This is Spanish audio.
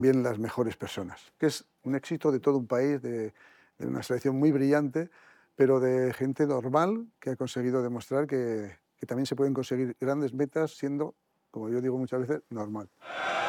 bien las mejores personas, que es un éxito de todo un país, de una selección muy brillante, pero de gente normal que ha conseguido demostrar que también se pueden conseguir grandes metas siendo, como yo digo muchas veces, normal.